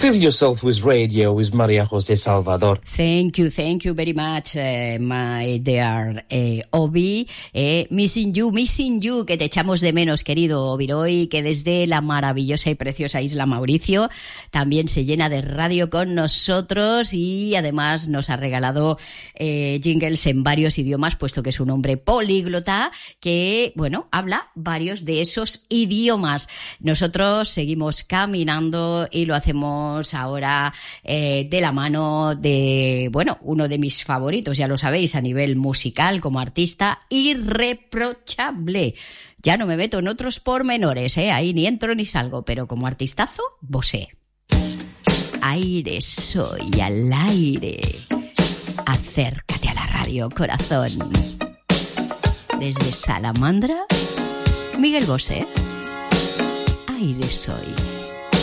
Fill yourself with radio with María José Salvador. Thank you very much, my dear Obi. Missing you, que te echamos de menos, querido Obiroy, que desde la maravillosa y preciosa isla Mauricio también se llena de radio con nosotros y además nos ha regalado jingles en varios idiomas, puesto que es un hombre políglota que, bueno, habla varios de esos idiomas. Nosotros seguimos caminando y lo hacemos ahora de la mano de, bueno, uno de mis favoritos, ya lo sabéis, a nivel musical como artista, irreprochable. Ya no me meto en otros pormenores, ahí ni entro ni salgo, pero como artistazo, Bosé. Aire soy al aire. Acércate a la radio, corazón. Desde Salamandra, Miguel Bosé. Aire soy.